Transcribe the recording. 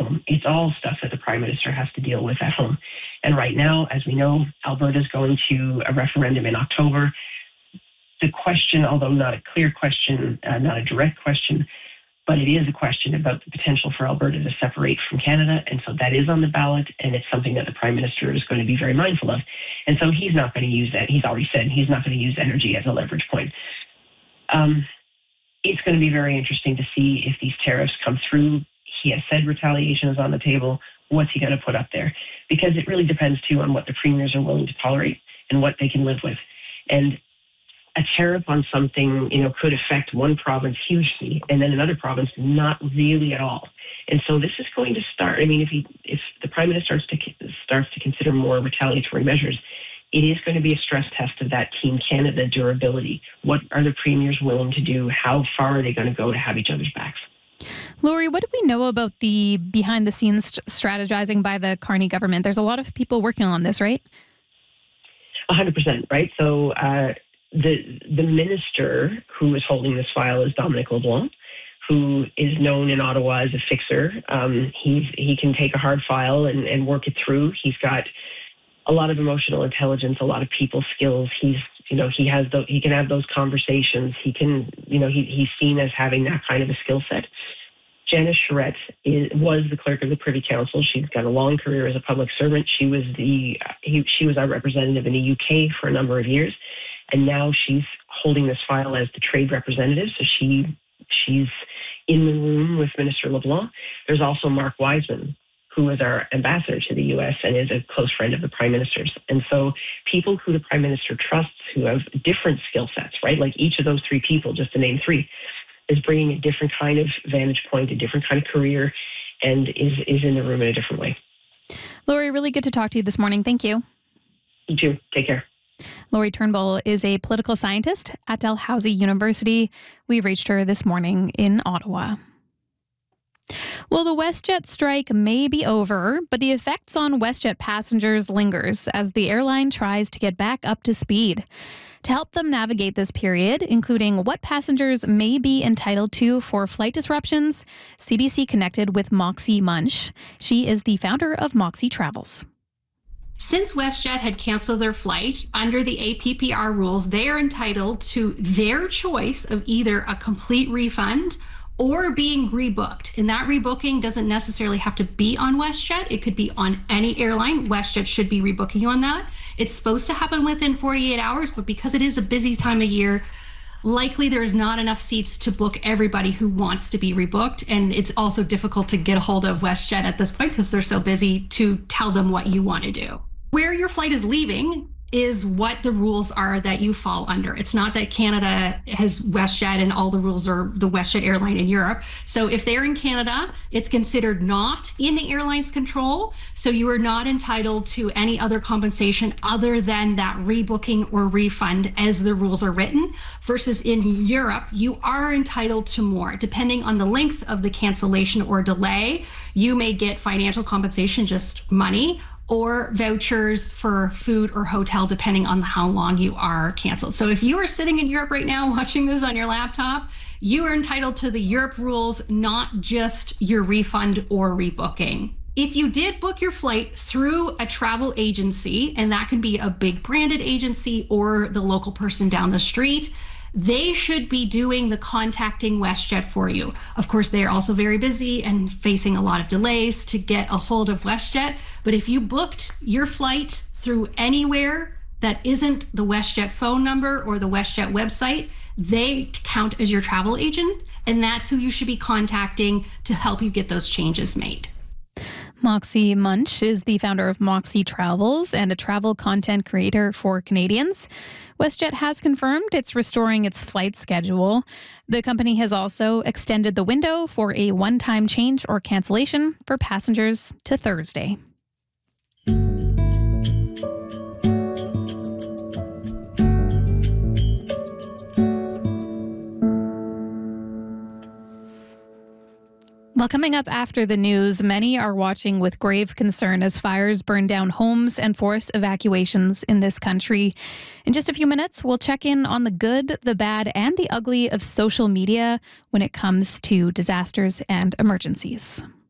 home. It's all stuff that the Prime Minister has to deal with at home. And right now, as we know, Alberta's going to a referendum in October. The question, although not a clear question, not a direct question, but it is a question about the potential for Alberta to separate from Canada. And so that is on the ballot, and it's something that the Prime Minister is going to be very mindful of. And so he's not going to use that. He's already said he's not going to use energy as a leverage point. It's going to be very interesting to see if these tariffs come through. He has said retaliation is on the table. What's he going to put up there? Because it really depends, too, on what the premiers are willing to tolerate and what they can live with. And a tariff on something, could affect one province hugely and then another province not really at all. And so this is going to start. I mean, if the Prime Minister starts to consider more retaliatory measures, it is going to be a stress test of that Team Canada durability. What are the premiers willing to do? How far are they going to go to have each other's backs? Lori, what do we know about the behind-the-scenes strategizing by the Carney government? There's a lot of people working on this, right? 100%, right? So the minister who is holding this file is Dominic LeBlanc, who is known in Ottawa as a fixer. He can take a hard file and work it through. He's got a lot of emotional intelligence, a lot of people skills. He can have those conversations. He's seen as having that kind of a skill set. Janice Charette was the clerk of the Privy Council. She's got a long career as a public servant. She was our representative in the UK for a number of years, and now she's holding this file as the trade representative. So she's in the room with Minister LeBlanc. There's also Mark Wiseman, who is our ambassador to the U.S. and is a close friend of the Prime Minister's. And so people who the Prime Minister trusts who have different skill sets, right? Like each of those three people, just to name three, is bringing a different kind of vantage point, a different kind of career, and is in the room in a different way. Lori, really good to talk to you this morning. Thank you. You too. Take care. Lori Turnbull is a political scientist at Dalhousie University. We reached her this morning in Ottawa. Well, the WestJet strike may be over, but the effects on WestJet passengers lingers as the airline tries to get back up to speed. To help them navigate this period, including what passengers may be entitled to for flight disruptions, CBC connected with Moxie Munch. She is the founder of Moxie Travels. Since WestJet had canceled their flight, under the APPR rules, they are entitled to their choice of either a complete refund or being rebooked. And that rebooking doesn't necessarily have to be on WestJet. It could be on any airline. WestJet should be rebooking you on that. It's supposed to happen within 48 hours, but because it is a busy time of year, likely there's not enough seats to book everybody who wants to be rebooked. And it's also difficult to get a hold of WestJet at this point because they're so busy to tell them what you want to do. Where your flight is leaving is what the rules are that you fall under. It's not that Canada has WestJet and all the rules are the WestJet airline in Europe. So if they're in Canada, it's considered not in the airline's control. So you are not entitled to any other compensation other than that rebooking or refund as the rules are written. Versus in Europe, you are entitled to more. Depending on the length of the cancellation or delay, you may get financial compensation, just money, or vouchers for food or hotel, depending on how long you are canceled. So if you are sitting in Europe right now watching this on your laptop, you are entitled to the Europe rules, not just your refund or rebooking. If you did book your flight through a travel agency, and that can be a big branded agency or the local person down the street, they should be doing the contacting WestJet for you. Of course, they are also very busy and facing a lot of delays to get a hold of WestJet. But if you booked your flight through anywhere that isn't the WestJet phone number or the WestJet website, they count as your travel agent, and that's who you should be contacting to help you get those changes made. Moxie Munch is the founder of Moxie Travels and a travel content creator for Canadians. WestJet has confirmed it's restoring its flight schedule. The company has also extended the window for a one-time change or cancellation for passengers to Thursday. Well, coming up after the news, many are watching with grave concern as fires burn down homes and force evacuations in this country. In just a few minutes, we'll check in on the good, the bad, and the ugly of social media when it comes to disasters and emergencies.